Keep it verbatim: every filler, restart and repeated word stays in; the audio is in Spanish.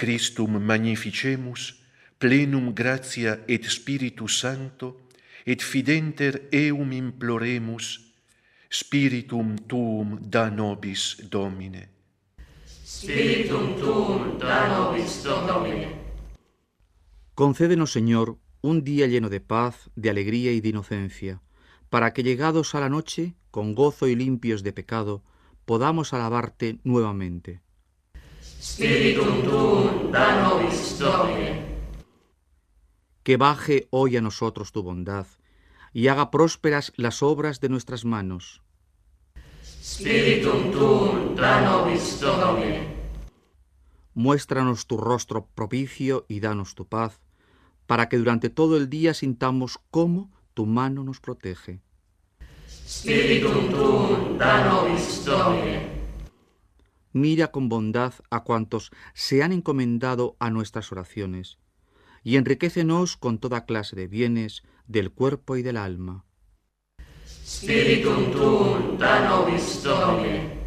Christum magnificemus, plenum gratia et Spiritus Sancto, et fidenter eum imploremus, Spiritum tuum da nobis, Domine. Spiritum tuum da nobis, Domine. Concédenos, Señor, un día lleno de paz, de alegría y de inocencia, para que llegados a la noche, con gozo y limpios de pecado, podamos alabarte nuevamente. Spiritum tuum da nobis, Domine. Que baje hoy a nosotros tu bondad, y haga prósperas las obras de nuestras manos. Spiritum tuum da nobis, Domine. Muéstranos tu rostro propicio y danos tu paz, para que durante todo el día sintamos cómo tu mano nos protege. Spiritum tuum da nobis, Domine. Mira con bondad a cuantos se han encomendado a nuestras oraciones, y enriquécenos con toda clase de bienes del cuerpo y del alma. Spiritum tuum da nobis, Domine.